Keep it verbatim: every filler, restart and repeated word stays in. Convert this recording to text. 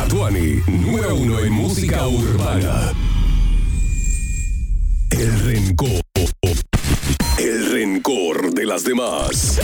Tatuani, número uno en música urbana. El rencor. El rencor de las demás.